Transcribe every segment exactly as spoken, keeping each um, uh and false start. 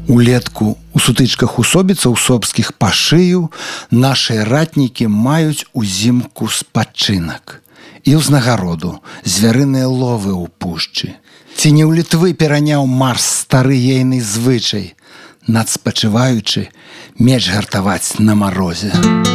Улетку у сутычках усобіцаў собскіх па шыю нашыя ратнікі маюць узімку спачынак і ўзнагароду звярыныя ловы ў пушчы. Ці не ў Літвы пераняў Марс стары ейны звычай, надспачываючы меч гартаваць на марозе.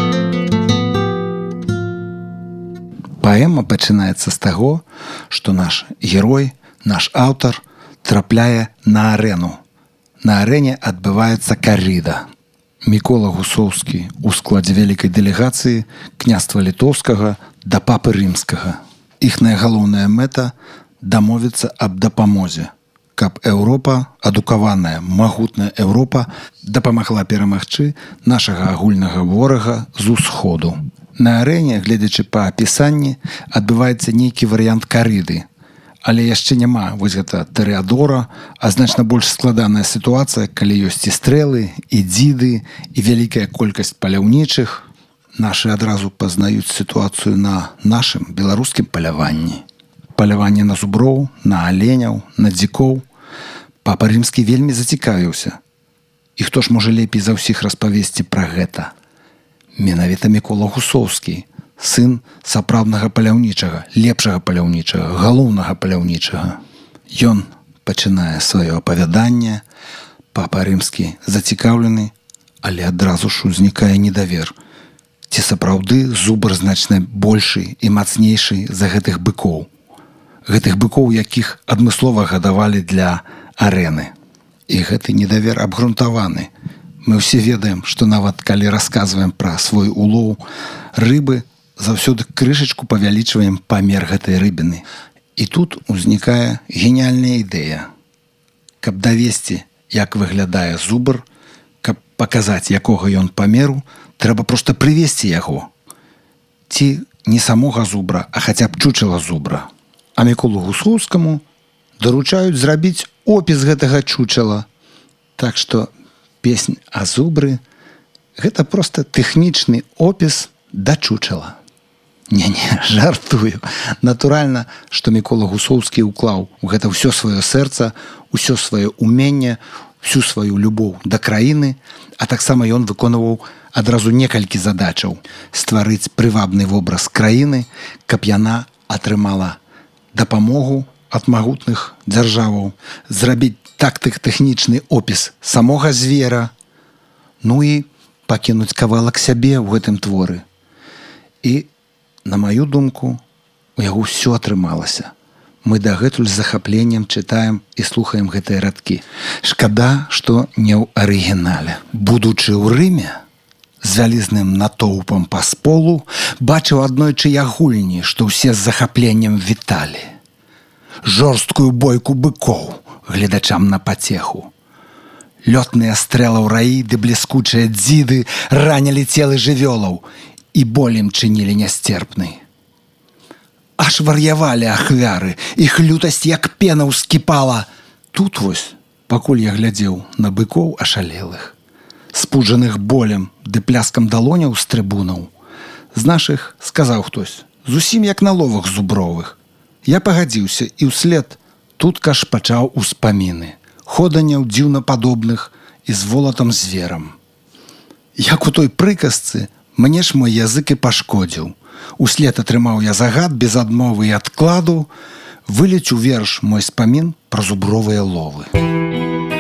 Паэма пачынаецца з таго, што наш герой, наш аўтар трапляе на арэну. На арэне адбываецца карыда. Мікола Гусоўскі у складзе вялікай дэлегацыі княства літоўскага да папы рымскага. Іхная галоўная мэта дамовіцца аб дапамозе, каб Еўропа, адукаваная, магутная Еўропа дапамагла перамагчы нашага агульнага ворага з усходу. На арэне, гледзячы па апісанні, адбываецца нейкі варыянт карыды. Але яшчэ няма вось гэта Тореадора, а значна больш складаная сітуацыя, калі ёсць і стрэлы, і дзіды, і вялікая колькасць паляўнічых. Нашы адразу пазнаюць сітуацыю на нашым беларускім паляванні. Паляванне на зуброў, на аленяў, на дзікоў. Папа рымскі вельмі зацікавіўся. І хто ж можа лепей за ўсіх распавесці пра гэта? Менавіта Мікола Гусоўскі, сын сапраўднага паляўнічага, лепшага паляўнічага, галоўнага паляўнічага. Ён пачынае сваё апавяданне, папа рымскі зацікаўлены, але адразу ж узнікае недавер. Ці сапраўды зубр значна большы і мацнейшы за гэтых быкоў. Гэтых быкоў, якіх адмыслова гадавалі для арэны. І гэты недавер абгрунтаваны. Мы ўсе ведаем, што нават калі расказваем пра свой улоў рыбы, заўсёды крышачку павялічваем памер гэтай рыбіны. І тут узнікае геніяльная ідэя. Каб давесці, як выглядае зубр, каб паказаць, якога ён памеру, трэба проста прывесці яго. Ці не самога зубра, а хаця б чучела зубра. А Міколу Гусоўскаму даручаюць зрабіць опіс гэтага чучела. Так што песня о зубры – гэта проста тэхнічны опіс да чучела. Не-не, жартую. Натуральна, што Мікола Гусоўскі ўклаў у гэта ўсё сваё сэрца, ўсё сваё уменне, всю сваю любоў да краіны, а таксама ён выконваў адразу некалькі задачаў. Стварыць прывабны вобраз краіны, каб яна атрымала дапамогу ад магутных дзяржаваў, зрабіць тактык-тэхнічны опіс самога звера, ну і пакінуць кавалак сябе ў гэтым творы. І на маю думку, у яго ўсё атрымалася. Мы дагэтуль з захапленнем чытаем і слухаем гэтыя радкі. Шкада, што не ў арыгінале. Будучы ў Рыме, з вялізным натоўпам па сполу, бачыў аднойчы я гульні, што ўсе з захапленнем віталі. Жорсткую бойку быкоў гледачам на пацеху. Лётныя стрэлы ў раі ды бліскучыя дзіды ранілі целы жывёлаў і болем чынілі нясцерпнай. Аж вар'явалі ахвяры, іх лютасць як пена ўскіпала. Тут вось, пакуль я глядзеў на быкоў ашалелых, спуджаных болем ды пляскам далоняў з трыбунаў, з нашых сказаў хтось, зусім як на ловах зубровых. Я пагадзіўся і ўслед тутка ж пачаў успаміны, ходаняў дзіўнападобных і з волатам зверам. Як у той прыказцы, мне ж мой язык і пашкодзіў. Услед атрымаў я загад без адмовы і адкладу, вылець у верш мой спамін пра зубровыя ловы.